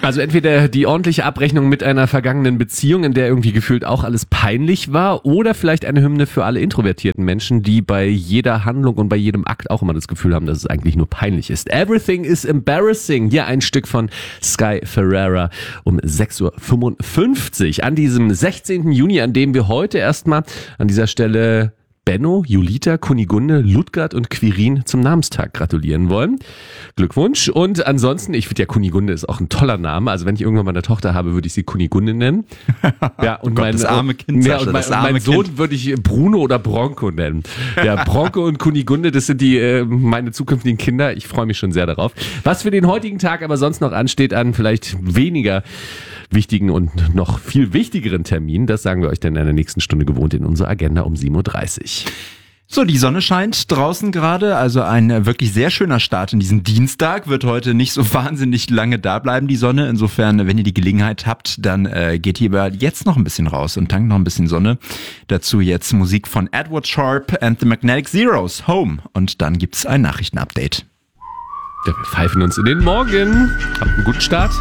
Also entweder die ordentliche Abrechnung mit einer vergangenen Beziehung, in der irgendwie gefühlt auch alles peinlich war, oder vielleicht eine Hymne für alle introvertierten Menschen, die bei jeder Handlung und bei jedem Akt auch immer das Gefühl haben, dass es eigentlich nur peinlich ist. Everything is embarrassing. Hier ein Stück von Sky Ferreira um 6.55 Uhr an diesem 16. Juni, an dem wir heute erstmal an dieser Stelle Benno, Julita, Kunigunde, Ludgard und Quirin zum Namenstag gratulieren wollen. Glückwunsch. Und ansonsten, ich finde ja, Kunigunde ist auch ein toller Name. Also wenn ich irgendwann mal eine Tochter habe, würde ich sie Kunigunde nennen. Ja, und Gott, das arme Kind. Ja, und mein Sohn würde ich Bruno oder Bronco nennen. Ja, Bronco und Kunigunde, das sind die meine zukünftigen Kinder. Ich freue mich schon sehr darauf. Was für den heutigen Tag aber sonst noch ansteht an vielleicht weniger wichtigen und noch viel wichtigeren Terminen, das sagen wir euch dann in der nächsten Stunde gewohnt in unserer Agenda um 7.30 Uhr. So, die Sonne scheint draußen gerade, also ein wirklich sehr schöner Start in diesen Dienstag. Wird heute nicht so wahnsinnig lange da bleiben, die Sonne. Insofern, wenn ihr die Gelegenheit habt, dann geht lieber jetzt noch ein bisschen raus und tankt noch ein bisschen Sonne. Dazu jetzt Musik von Edward Sharpe and the Magnetic Zeros, Home. Und dann gibt's ein Nachrichtenupdate. Ja, wir pfeifen uns in den Morgen. Habt einen guten Start.